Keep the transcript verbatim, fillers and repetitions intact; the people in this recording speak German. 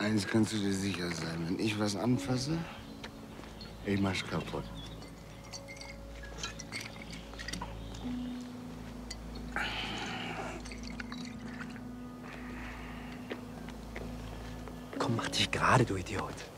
Eins kannst du dir sicher sein, wenn ich was anfasse, ich mach's kaputt. Komm, mach dich gerade, du Idiot.